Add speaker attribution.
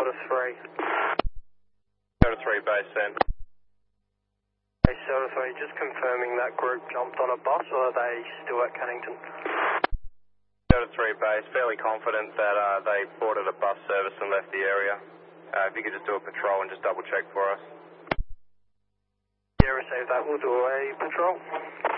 Speaker 1: Delta 3.
Speaker 2: Delta 3 base then.
Speaker 1: Hey, Delta 3, just confirming that group jumped on a bus or are they still at Cannington?
Speaker 2: Delta 3 base, fairly confident that they boarded a bus service and left the area. If you could just do a patrol and just double check for us.
Speaker 1: Yeah, receive that. We'll do a patrol.